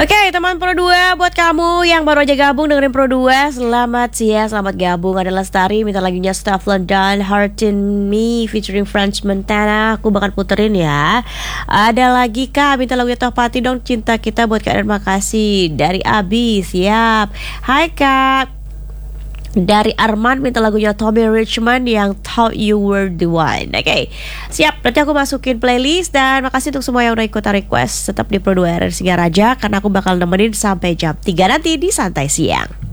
Oke, teman Pro 2, buat kamu yang baru aja gabung dengerin Pro 2, selamat siang, selamat gabung. Ada Lestari minta lagunya Stuff London, Heart in Me featuring French Montana. Aku bakal puterin ya. Ada lagi Kak, minta lagunya Tohpati dong, Cinta Kita buat Kak dan makasih. Dari Abi, siap. Hai Kak. Dari Arman minta lagunya Tommy Richmond yang Thought You Were The One. Oke, siap, nanti aku masukin playlist. Dan makasih untuk semua yang udah ikutan request. Tetap di Pro 2 RRI Singaraja, karena aku bakal nemenin sampai jam 3 nanti di Santai Siang.